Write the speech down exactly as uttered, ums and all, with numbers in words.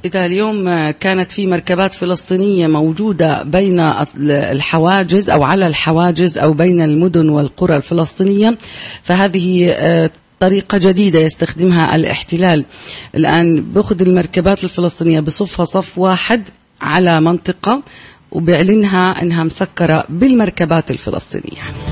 إذا اليوم كانت في مركبات فلسطينية موجودة بين الحواجز أو على الحواجز أو بين المدن والقرى الفلسطينية، فهذه طريقة جديدة يستخدمها الاحتلال. الآن بأخذ المركبات الفلسطينية بصفها صف واحد على منطقة وبيعلنها أنها مسكرة بالمركبات الفلسطينية.